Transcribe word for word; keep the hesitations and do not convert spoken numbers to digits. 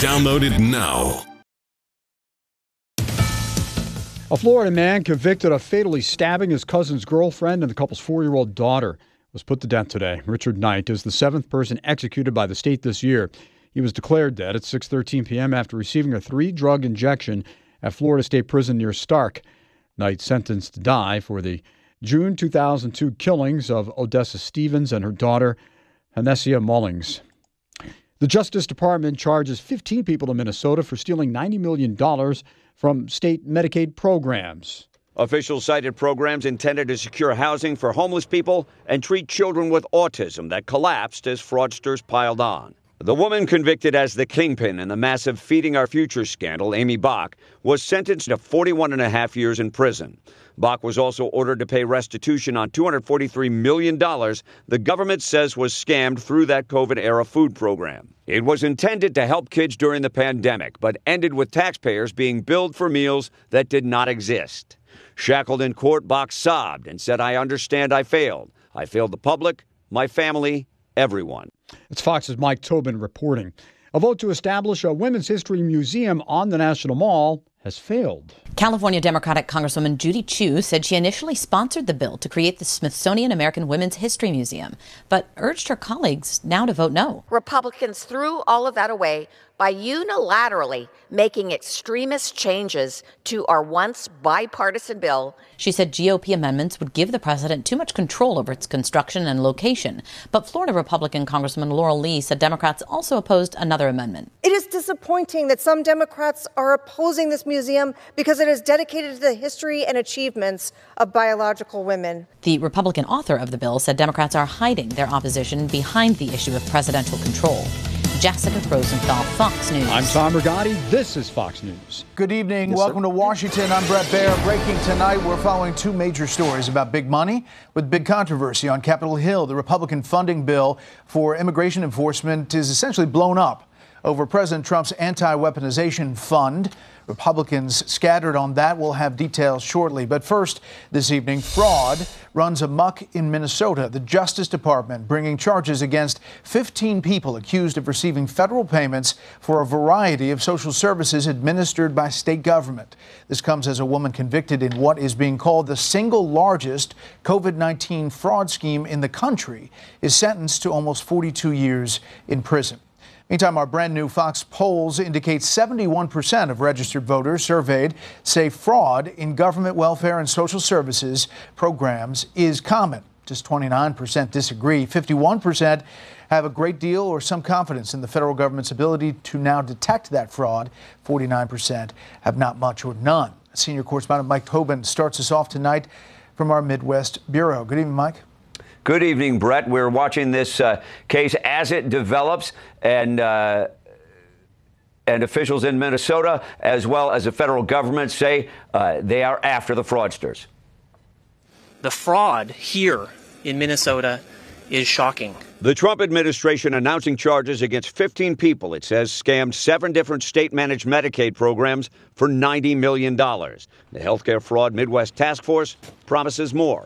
Download it now. A Florida man convicted of fatally stabbing his cousin's girlfriend and the couple's four-year-old daughter was put to death today. Richard Knight is the seventh person executed by the state this year. He was declared dead at six thirteen p.m. after receiving a three-drug injection at Florida State Prison near Stark. Knight sentenced to die for the June two thousand two killings of Odessa Stevens and her daughter, Hanessia Mullings. The Justice Department charges fifteen people in Minnesota for stealing ninety million dollars from state Medicaid programs. Officials cited programs intended to secure housing for homeless people and treat children with autism that collapsed as fraudsters piled on. The woman convicted as the kingpin in the massive Feeding Our Future scandal, Amy Bach, was sentenced to forty-one and a half years in prison. Bach was also ordered to pay restitution on two hundred forty-three million dollars the government says was scammed through that COVID-era food program. It was intended to help kids during the pandemic, but ended with taxpayers being billed for meals that did not exist. Shackled in court, Bach sobbed and said, "I understand I failed. I failed the public, my family, everyone." It's Fox's Mike Tobin reporting. A vote to establish a women's history museum on the National Mall has failed. California Democratic Congresswoman Judy Chu said she initially sponsored the bill to create the Smithsonian American Women's History Museum, but urged her colleagues now to vote no. Republicans threw all of that away by unilaterally making extremist changes to our once bipartisan bill. She said G O P amendments would give the president too much control over its construction and location. But Florida Republican Congresswoman Laurel Lee said Democrats also opposed another amendment. It is disappointing that some Democrats are opposing this museum because it is dedicated to the history and achievements of biological women. The Republican author of the bill said Democrats are hiding their opposition behind the issue of presidential control. Jessica Rosenthal, Fox News. I'm Tom Rigotti. This is Fox News. Good evening. Yes, Welcome sir. to Washington. I'm Brett Baer. Breaking tonight, we're following two major stories about big money with big controversy on Capitol Hill. The Republican funding bill for immigration enforcement is essentially blown up over President Trump's anti-weaponization fund. Republicans scattered on that. We'll have details shortly. But first, this evening, fraud runs amok in Minnesota. The Justice Department bringing charges against fifteen people accused of receiving federal payments for a variety of social services administered by state government. This comes as a woman convicted in what is being called the single largest COVID nineteen fraud scheme in the country is sentenced to almost forty-two years in prison. Meantime, our brand new Fox polls indicate seventy-one percent of registered voters surveyed say fraud in government welfare and social services programs is common. Just twenty-nine percent disagree. fifty-one percent have a great deal or some confidence in the federal government's ability to now detect that fraud. forty-nine percent have not much or none. Senior correspondent Mike Tobin starts us off tonight from our Midwest Bureau. Good evening, Mike. Good evening, Brett. We're watching this uh, case as it develops, and uh, and officials in Minnesota, as well as the federal government, say uh, they are after the fraudsters. The fraud here in Minnesota is shocking. The Trump administration announcing charges against fifteen people, it says, scammed seven different state-managed Medicaid programs for ninety million dollars. The Healthcare Fraud Midwest Task Force promises more.